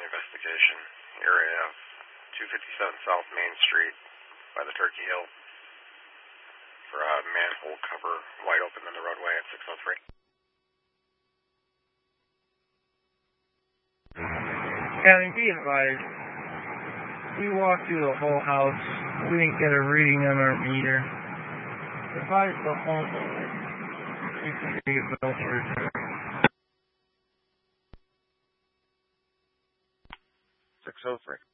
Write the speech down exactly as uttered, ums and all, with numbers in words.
the investigation area of two fifty-seven South Main Street by the Turkey Hill for a manhole cover wide open in the roadway at six oh three. County, be advised, we walked through the whole house. We didn't get a reading on our meter. Advise the homeowner. six oh three.